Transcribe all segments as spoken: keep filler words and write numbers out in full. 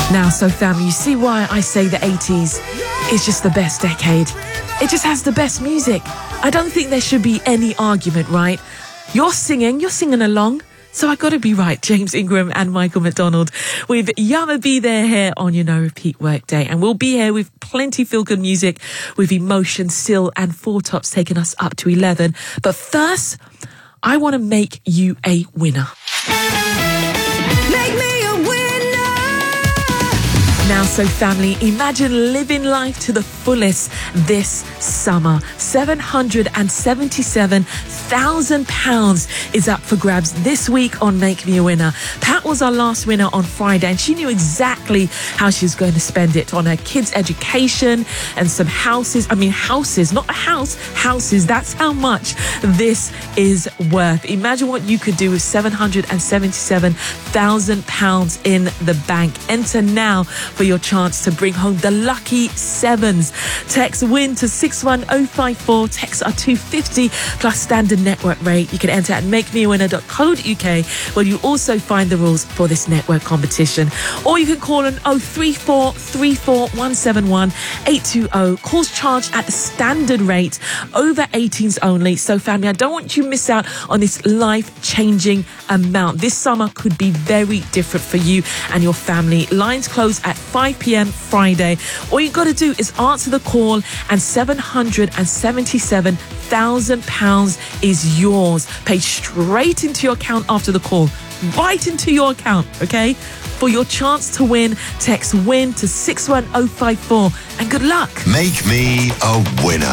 Now, so family, you see why I say the eighties is just the best decade. It just has the best music. I don't think there should be any argument, right? You're singing, you're singing along. So I got to be right. James Ingram and Michael McDonald with Yama Be There here on your No Repeat Workday. And we'll be here with plenty feel-good music with Emotion, Still and Four Tops taking us up to eleven. But first, I want to make you a winner. Make me a winner. Now, so family, imagine living life to the fullest this summer. seven hundred seventy-seven thousand pounds is up for grabs this week on Make Me a Winner. Pat was our last winner on Friday and she knew exactly how she was going to spend it on her kids' education and some houses. I mean, houses, not a house, houses. That's how much this is worth. Imagine what you could do with seven hundred seventy-seven thousand pounds in the bank. Enter now for your chance to bring home the lucky sevens. Text WIN to six one oh five four. Texts are two pounds fifty plus standard network rate. You can enter at make me a winner dot co dot uk where you also find the rules for this network competition. Or you can call on oh three four three four one seven one eight two oh. Calls charged at the standard rate, over eighteens only. So family, I don't want you to miss out on this life-changing amount. This summer could be very different for you and your family. Lines close at five p.m. Friday. All you got to do is answer the call and seven hundred seventy-seven thousand pounds is yours. Paid straight into your account after the call. Right into your account, okay? For your chance to win, text WIN to six one oh five four and good luck. Make me a winner.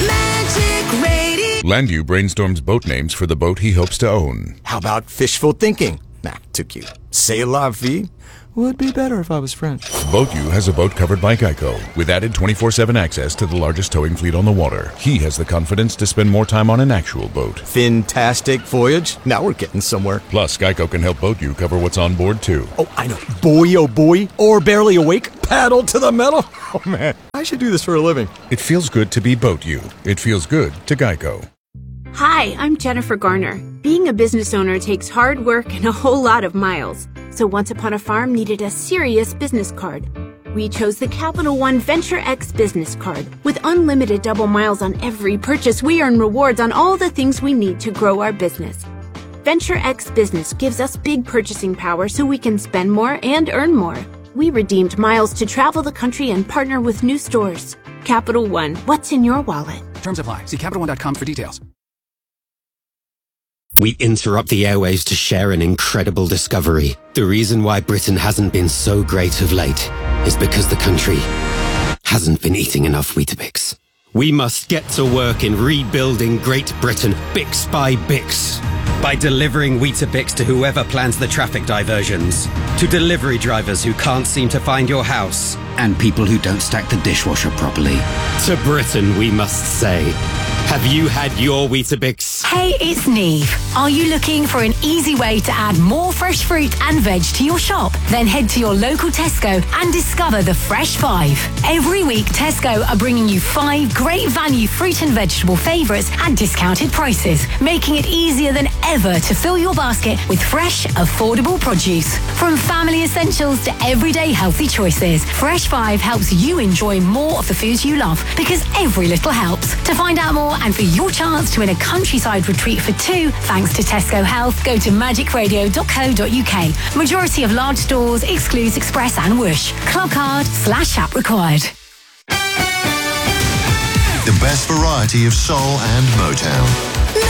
Magic Radio. Landu brainstorms boat names for the boat he hopes to own. How about fishful thinking? Nah, too cute. C'est la vie. Would be better if I was French. BoatU has a boat covered by Geico, with added twenty-four seven access to the largest towing fleet on the water. He has the confidence to spend more time on an actual boat. Fantastic voyage. Now we're getting somewhere. Plus, Geico can help BoatU cover what's on board, too. Oh, I know. Boy, oh boy. Or barely awake. Paddle to the metal. Oh, man. I should do this for a living. It feels good to be BoatU. It feels good to Geico. Hi, I'm Jennifer Garner. Being a business owner takes hard work and a whole lot of miles. So Once Upon a Farm needed a serious business card. We chose the Capital One Venture X business card. With unlimited double miles on every purchase, we earn rewards on all the things we need to grow our business. Venture X Business gives us big purchasing power so we can spend more and earn more. We redeemed miles to travel the country and partner with new stores. Capital One, what's in your wallet? Terms apply. See Capital One dot com for details. We interrupt the airwaves to share an incredible discovery. The reason why Britain hasn't been so great of late is because the country hasn't been eating enough Weetabix. We must get to work in rebuilding Great Britain, Bix by Bix. By delivering Weetabix to whoever plans the traffic diversions, to delivery drivers who can't seem to find your house, And people who don't stack the dishwasher properly. To Britain, we must say, have you had your Weetabix? Hey, it's Neve. Are you looking for an easy way to add more fresh fruit and veg to your shop? Then head to your local Tesco and discover the Fresh Five. Every week, Tesco are bringing you five great value fruit and vegetable favourites at discounted prices, making it easier than ever to fill your basket with fresh, affordable produce. From family essentials to everyday healthy choices, Fresh Five helps you enjoy more of the foods you love, because every little helps. To find out more and for your chance to win a countryside retreat for two, thanks to Tesco Health, go to magic radio dot co dot uk. Majority of large stores excludes Express and Whoosh. Club card slash app required. The best variety of soul and Motown.